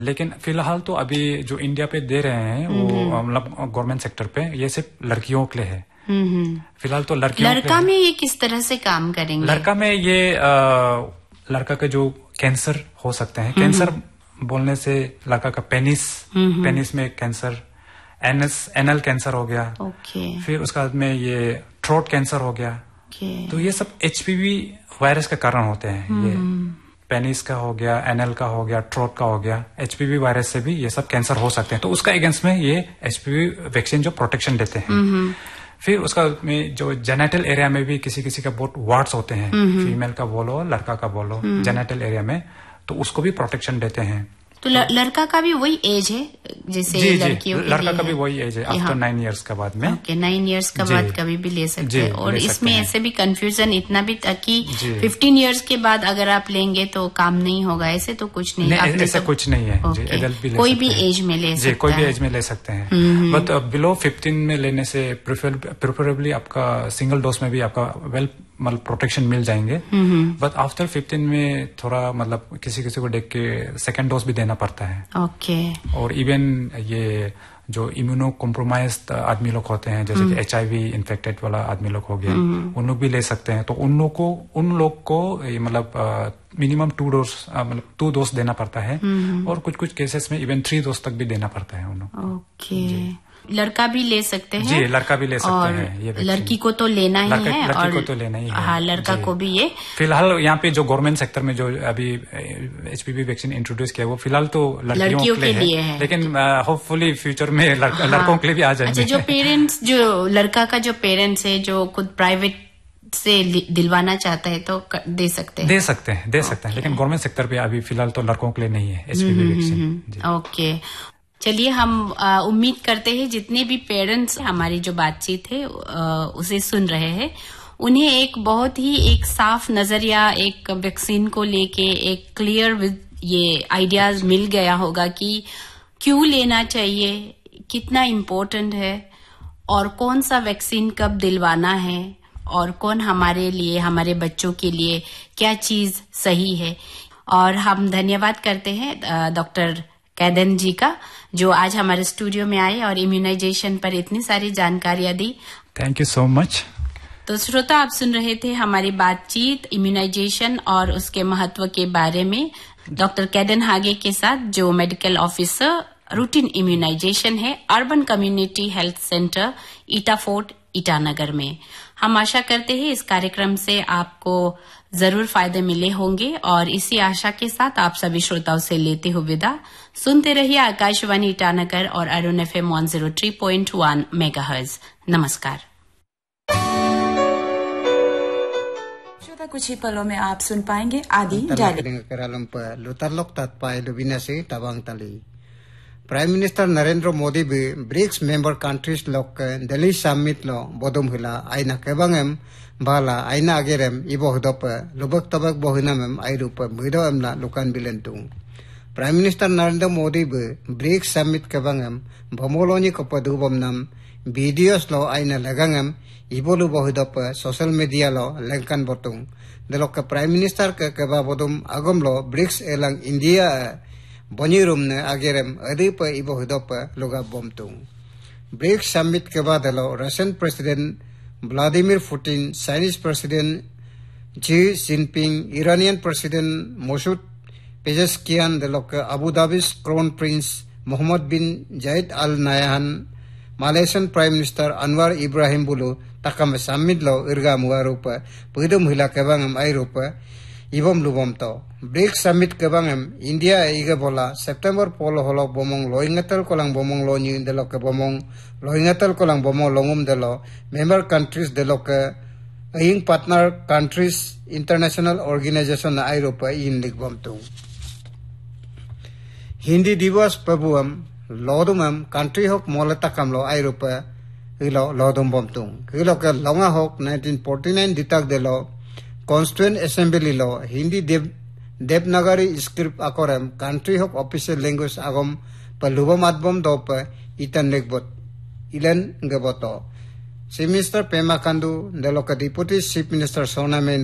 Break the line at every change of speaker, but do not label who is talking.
लेकिन फिलहाल तो अभी जो इंडिया पे दे रहे हैं वो मतलब गवर्नमेंट सेक्टर पे ये सिर्फ लड़कियों के लिए है। फिलहाल तो
लड़का में ये किस तरह से काम करेंगे?
लड़का में ये लड़का का जो कैंसर हो सकते हैं, कैंसर बोलने से लड़का का पेनिस में कैंसर, एनल कैंसर हो गया, फिर उसके बाद में ये थ्रोट कैंसर हो गया। तो ये सब एचपीवी वायरस के कारण होते हैं। ये पेनिस का हो गया, एनएल का हो गया, थ्रोट का हो गया, एचपीवी वायरस से भी ये सब कैंसर हो सकते हैं। तो उसका अगेंस्ट में ये एचपीवी वैक्सीन जो प्रोटेक्शन देते हैं। फिर उसका में जो जेनेटल एरिया में भी किसी किसी का बहुत वार्ड्स होते हैं, फीमेल का बोलो लड़का का बोलो, जेनेटल एरिया में, तो उसको भी प्रोटेक्शन देते हैं।
तो लड़का का भी वही एज है जैसे लड़कियों के लिए?
लड़का का भी वही एज है, आफ्टर 9 इयर्स के बाद में।
9 इयर्स के बाद कभी भी ले सकते हैं। और इसमें ऐसे भी कंफ्यूजन इतना भी था कि 15 इयर्स के बाद अगर आप लेंगे तो काम नहीं होगा, ऐसे तो कुछ नहीं,
ऐसा कुछ नहीं है।
कोई भी एज में ले सकते हैं,
कोई भी एज में ले सकते हैं। बट बिलो 15 में लेने से प्रेफरेबली आपका सिंगल डोज में भी आपका वेल मतलब प्रोटेक्शन मिल जाएंगे। बट आफ्टर 15 में थोड़ा मतलब किसी किसी को देख के सेकेंड डोज भी देना पड़ता है। और इवन ये जो इम्यूनो कॉम्प्रोमाइज्ड आदमी लोग होते हैं, जैसे कि HIV इन्फेक्टेड वाला आदमी लोग हो गया, उन लोग भी ले सकते हैं। तो उन लोग को मतलब मिनिमम 2 डोज देना पड़ता है। और कुछ कुछ केसेस में इवन 3 डोज तक भी देना पड़ता है उन लोग।
लड़का भी ले सकते हैं?
जी, लड़का भी ले सकते हैं। ये
लड़की को तो लेना ही है,
लड़की को तो लेना ही है।
हाँ, लड़का को भी ये
फिलहाल यहाँ पे जो गवर्नमेंट सेक्टर में जो अभी एचपीवी वैक्सीन इंट्रोड्यूस किया वो फिलहाल तो लड़कियों के लिए है। लेकिन होपफुली फ्यूचर में लड़कों के लिए भी आ जाएंगे।
अच्छा, जो पेरेंट्स, जो लड़का का जो पेरेंट्स है जो खुद प्राइवेट से दिलवाना चाहता है तो दे सकते हैं? दे सकते
हैं। लेकिन गवर्नमेंट सेक्टर पे अभी फिलहाल तो लड़कों के लिए नहीं है एचपीवी वैक्सीन।
ओके, चलिए हम उम्मीद करते हैं जितने भी पेरेंट्स हमारी जो बातचीत है उसे सुन रहे हैं, उन्हें एक बहुत ही एक साफ नजरिया एक वैक्सीन को लेके एक क्लियर ये आइडियाज मिल गया होगा कि क्यों लेना चाहिए, कितना इम्पोर्टेंट है और कौन सा वैक्सीन कब दिलवाना है और कौन हमारे लिए, हमारे बच्चों के लिए क्या चीज सही है। और हम धन्यवाद करते हैं डॉक्टर कैदन जी का, जो आज हमारे स्टूडियो में आए और इम्यूनाइजेशन पर इतनी सारी जानकारियां दी।
Thank you so much.
तो श्रोता, आप सुन रहे थे हमारी बातचीत इम्यूनाइजेशन और उसके महत्व के बारे में डॉक्टर कैदन हागे के साथ, जो मेडिकल ऑफिसर रूटीन इम्यूनाइजेशन है urban community health centre Ita Fort Itanagar में। हम आशा करते हैं इस कार्यक्रम से आपको जरूर फायदे मिले होंगे और इसी आशा के साथ आप सभी श्रोताओं से लेते हुए विदा। सुनते रहिए आकाशवाणी ईटानगर और अरुण FM 103.1 मेगाहर्ट्ज। नमस्कार।
श्रोता, कुछ ही पलों में आप सुन पाएंगे आदि
प्राइम मिनिस्टर नरेंद्र मोदी भी ब्रिक्स मेंबर कंट्रीज लोग दिल्ली समिट लो बोदम हिला आइना केबांगम बाला आइना आगेरम इबो हदप लुबक तबक बोहिनाम आइरुप मुइदो एमला लुकान बिलेंतु प्राइम मिनिस्टर नरेंद्र मोदी भी ब्रिक्स समिट केबांगम भमोलोनी कपदुबम नाम वीडियोस लो आइना लगांगम इबोलु बोहदप सोशल मीडिया लो लेंकन बोतुंग दलोक प्राइम मिनिस्टर के केबा बोदम आगम लो ब्रिक्स एलंग इंडिया बनीरुम ने आगेरम अधिप इबो हदप लोगा बोमतुंग ब्रिक्स समिट के बाद Russian president Vladimir Putin, Chinese president Xi Jinping, Iranian president Masood पेजेस्कियान दलोक Abu Dhabi crown Prince Mohammad बिन जायद अल नायान, Malaysian prime minister Anwar Ibrahim blue तकम summit लो इरगा मुआरूप पुदुम हिला केबांगम आइरूप इबम लुबम तो ब्रिक्स समिट केबांगम इंडिया इगे बोला सितंबर पोलो होलो बोमोंग लोइंगतल कोलांग बोमोंग लोनी देलो के बोमोंग लोइंगतल कोलांग बोमोंग लोंगुम देलो मेंबर कंट्रीज देलो के अइंग पार्टनर कंट्रीज इंटरनेशनल ऑर्गेनाइजेशन आइरोप इन लिगबम तो हिंदी दिवस पबुम लोदुमम कंट्री होक मोलता कमलो आइरोप इलो लोदुम बम तो इलो के लोंगा होक 1949 दिताक देलो कॉन्स्टिट्यूएंट असेंबली लो हिंदी देवनागरी स्क्रिप्ट आकोरम कंट्री होक ऑफिशियल लैंग्वेज आगम पलुबम आदबम दोप इतन लेगबत Elon गबतो chief minister Pema Khandu डेलो का डिप्टी चीफ मिनिस्टर सोना में